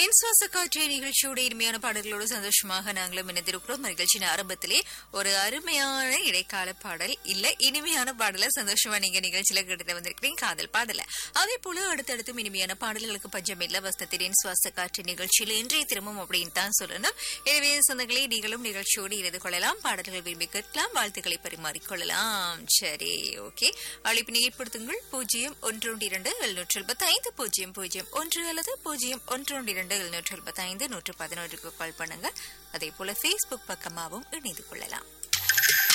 என் சுவாச காற்று நிகழ்ச்சியோட இனிமையான பாடல்களோடு சந்தோஷமாக நாங்களும் இணைந்திருக்கிறோம். நிகழ்ச்சியின் ஆரம்பத்திலே ஒரு அருமையான இடைக்கால பாடல் இல்ல இனிமையான பாடல சந்தோஷமா நீங்க நிகழ்ச்சியில கேட்டு வந்திருக்கிறீங்க, காதல் பாடல. அதே போல அடுத்தடுத்தும் இனிமையான பாடல்களுக்கு பஞ்சம் இல்ல வசனத்தின் என் சுவாச காற்று நிகழ்ச்சியில் இன்றைய திரும்பவும் அப்படின்னு தான் சொல்லணும். எனவே சொந்தங்களே நீங்களும் நிகழ்ச்சியோடு இணைந்து கொள்ளலாம், பாடல்கள் விரும்பி கேட்கலாம், வாழ்த்துக்களை பரிமாறிக்கொள்ளலாம். சரி, ஓகே. அழைப்பினை ஏற்படுத்துங்கள் 0112-775-001 அல்லது 0112-775-111 கால் பண்ணுங்க. அதே போல Facebook பக்கமாகவும் இணைந்து கொள்ளலாம்.